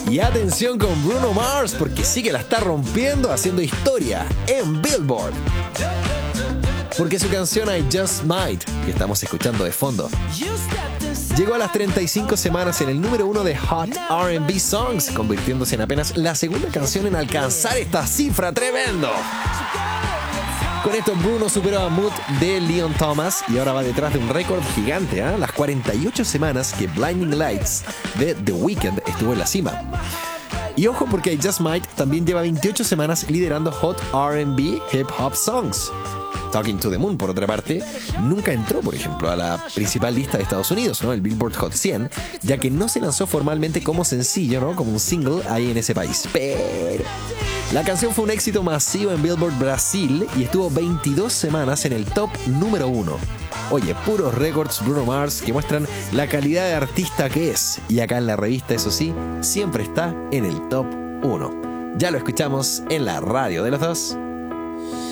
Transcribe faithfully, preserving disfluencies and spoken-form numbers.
Y atención con Bruno Mars, porque sí que la está rompiendo, haciendo historia en Billboard. Porque su canción I Just Might, que estamos escuchando de fondo, llegó a las treinta y cinco semanas en el número uno de Hot R and B Songs, convirtiéndose en apenas la segunda canción en alcanzar esta cifra. ¡Tremendo! Con esto Bruno superó a Mood de Leon Thomas y ahora va detrás de un récord gigante, ¿eh? Las cuarenta y ocho semanas que Blinding Lights de The Weeknd estuvo en la cima. Y ojo, porque I Just Might también lleva veintiocho semanas liderando Hot R and B Hip Hop Songs. Talking to the Moon, por otra parte, nunca entró, por ejemplo, a la principal lista de Estados Unidos, ¿no? El Billboard Hot cien, ya que no se lanzó formalmente como sencillo, ¿no? Como un single ahí en ese país. Pero la canción fue un éxito masivo en Billboard Brasil y estuvo veintidós semanas en el top número uno. Oye, puros récords Bruno Mars que muestran la calidad de artista que es. Y acá en la revista, eso sí, siempre está en el top uno. Ya lo escuchamos en la radio de los dos.